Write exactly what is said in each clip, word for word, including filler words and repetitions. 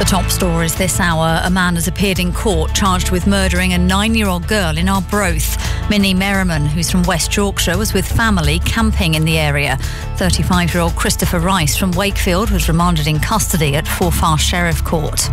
The top stories this hour. A man has appeared in court charged with murdering a nine-year-old girl in Arbroath. Minnie Merriman, who's from West Yorkshire, was with family camping in the area. thirty-five-year-old Christopher Rice from Wakefield was remanded in custody at Forfar Sheriff Court.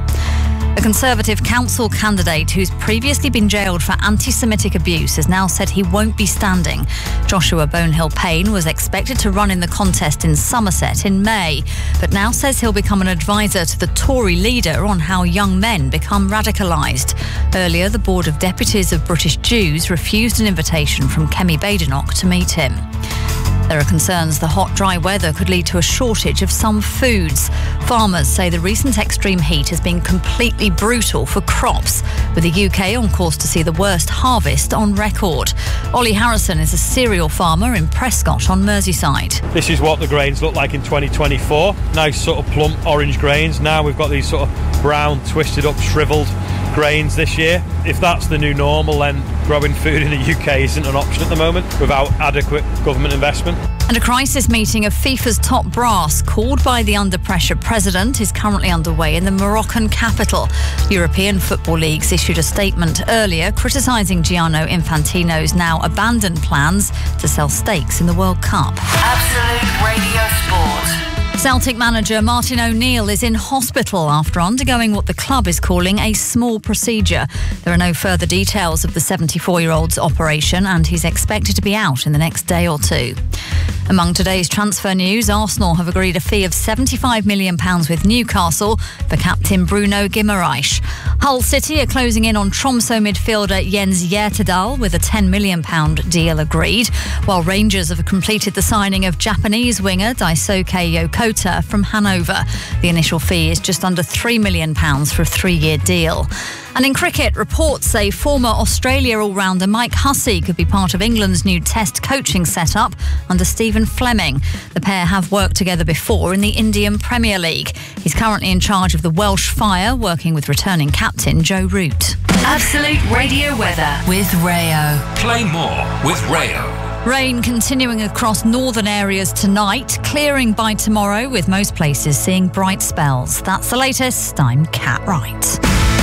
A Conservative council candidate who's previously been jailed for anti-Semitic abuse has now said he won't be standing. Joshua Bonehill Payne was expected to run in the contest in Somerset in May, but now says he'll become an advisor to the Tory leader on how young men become radicalised. Earlier, the Board of Deputies of British Jews refused an invitation from Kemi Badenoch to meet him. There are concerns the hot, dry weather could lead to a shortage of some foods. Farmers say the recent extreme heat has been completely brutal for crops, with the U K on course to see the worst harvest on record. Ollie Harrison is a cereal farmer in Prescott on Merseyside. This is what the grains look like in twenty twenty-four. Nice sort of plump orange grains. Now we've got these sort of brown, twisted up, shriveled grains this year. If that's the new normal, then growing food in the U K isn't an option at the moment without adequate government investment. And a crisis meeting of FIFA's top brass, called by the under-pressure president, is currently underway in the Moroccan capital. European football leagues issued a statement earlier criticising Gianni Infantino's now abandoned plans to sell stakes in the World Cup. Absolute Radio Sport. Celtic manager Martin O'Neill is in hospital after undergoing what the club is calling a small procedure. There are no further details of the seventy-four-year-old's operation, and he's expected to be out in the next day or two. Among today's transfer news, Arsenal have agreed a fee of seventy-five million pounds with Newcastle for captain Bruno Guimaraes. Hull City are closing in on Tromsø midfielder Jens Hjertedal with a ten million pounds deal agreed, while Rangers have completed the signing of Japanese winger Daisuke Yokota from Hanover. The initial fee is just under three million pounds for a three-year deal. And in cricket, reports say former Australia all-rounder Mike Hussey could be part of England's new Test coaching setup under Stephen Fleming. The pair have worked together before in the Indian Premier League. He's currently in charge of the Welsh Fire, working with returning captain Joe Root. Absolute Radio weather with Rayo. Play more with Rayo. Rain continuing across northern areas tonight, clearing by tomorrow with most places seeing bright spells. That's the latest. I'm Kat Wright.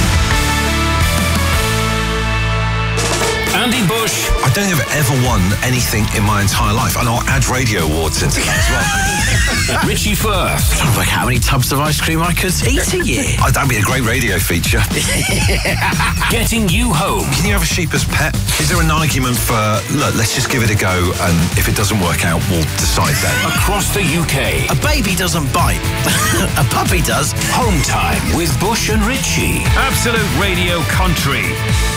Andy Bush. I don't think I've ever won anything in my entire life, and I'll add radio awards into that as well. Richie Firth. I don't know how many tubs of ice cream I could eat a year. Oh, that'd be a great radio feature. Getting you home. Can you have a sheep as pet? Is there an argument for, look, let's just give it a go, and if it doesn't work out, we'll decide then? Across the U K. A baby doesn't bite. A puppy does. Home time with Bush and Richie. Absolute Radio Country.